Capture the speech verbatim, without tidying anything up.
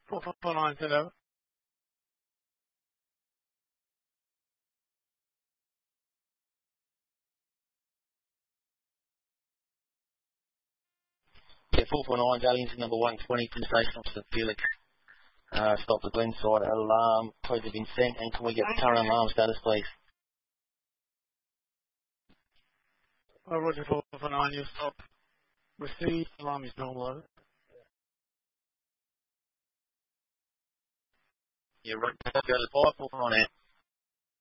four four nine, send over. Yeah, four four nine, aliens number one twenty to the station officer Felix. Uh, stop the Glenside alarm, codes have been sent, and can we get the current alarm status, please? Oh, Roger, four four nine, you stop. Receive, alarm is normal, over. Yeah, right, go to five four four nine out.